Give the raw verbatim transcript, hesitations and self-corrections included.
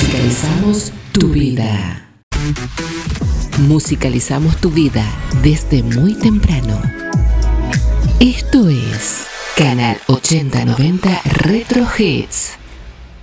Musicalizamos tu vida. Musicalizamos tu vida desde muy temprano. Esto es Canal ochenta noventa Retro Hits.